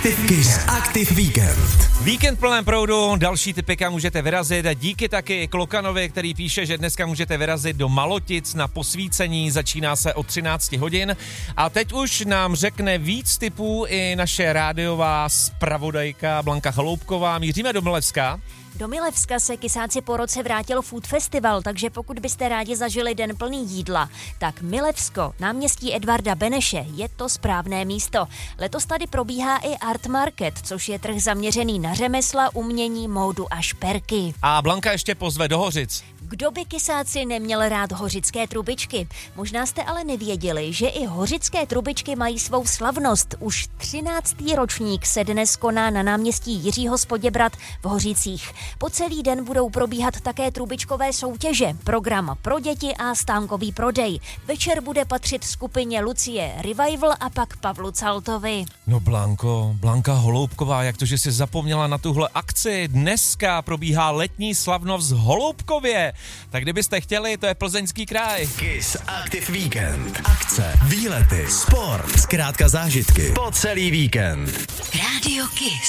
Kiss Aktiv Víkend. Víkend plném proudu, další tipy, kam můžete vyrazit a díky taky Klokanovi, který píše, že dneska můžete vyrazit do Malotic na posvícení, začíná se od 13 hodin a teď už nám řekne víc tipů i naše rádiová zpravodajka Blanka Chaloupková. Míříme do Milevska. Do Milevska se Kisáci po roce vrátil Food Festival, takže pokud byste rádi zažili den plný jídla, tak Milevsko, náměstí Edvarda Beneše, je to správné místo. Letos tady probíhá i Art Market, což je trh zaměřený na řemesla, umění, módu a šperky. A Blanka ještě pozve do Hořic. Kdo by Kisáci neměl rád hořické trubičky? Možná jste ale nevěděli, že i hořické trubičky mají svou slavnost. Už 13. ročník se dnes koná na náměstí Jiřího z Poděbrad v Hořicích. Po celý den budou probíhat také trubičkové soutěže, program pro děti a stánkový prodej. Večer bude patřit skupině Lucie Revival a pak Pavlu Caltovi. No Blanka Holoubková, jak to, že jsi zapomněla na tuhle akci? Dneska probíhá letní slavnost v Holoubkově. Tak kdybyste chtěli, to je Plzeňský kraj. Kiss Aktiv Víkend. Akce, výlety, sport, zkrátka zážitky po celý víkend. Rádio Kiss.